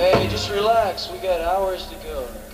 Hey, just relax. We got hours to go.